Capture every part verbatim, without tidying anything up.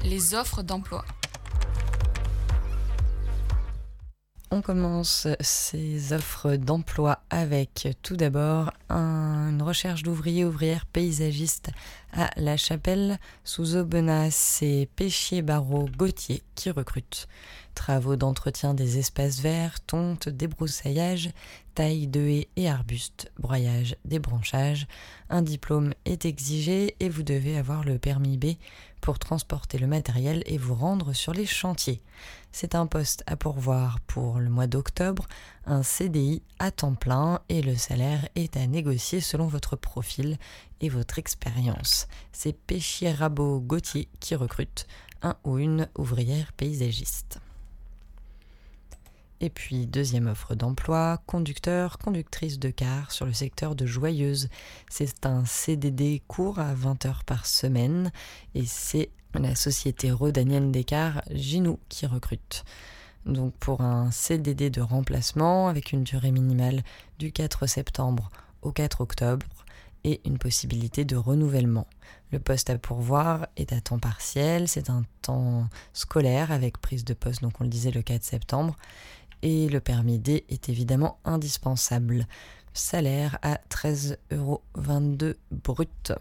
Les offres d'emploi. On commence ces offres d'emploi avec tout d'abord un- une recherche d'ouvriers ouvrières paysagistes à La Chapelle sous Aubenas. C'est Péchier Barreau Gauthier qui recrute. Travaux d'entretien des espaces verts, tonte, débroussaillage, taille de haies et arbustes, broyage, débranchage. Un diplôme est exigé et vous devez avoir le permis B pour transporter le matériel et vous rendre sur les chantiers. C'est un poste à pourvoir pour le mois d'octobre, un C D I à temps plein et le salaire est à négocier selon votre profil et votre expérience. C'est Péchier Barreau Gauthier qui recrute, un ou une ouvrière paysagiste. Et puis, deuxième offre d'emploi, conducteur, conductrice de car sur le secteur de Joyeuse. C'est un C D D court à vingt heures par semaine et c'est la société rhodanienne des cars Ginou qui recrute. Donc pour un C D D de remplacement avec une durée minimale du quatre septembre au quatre octobre et une possibilité de renouvellement. Le poste à pourvoir est à temps partiel, c'est un temps scolaire avec prise de poste, donc on le disait le quatre septembre. Et le permis D est évidemment indispensable. Salaire à treize euros vingt-deux brut.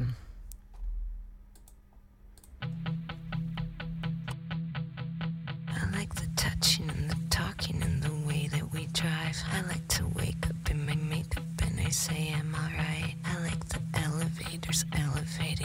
I like the touching and the talking and the way that we drive. I like to wake up in my makeup and I say I'm alright. I like the elevators elevating.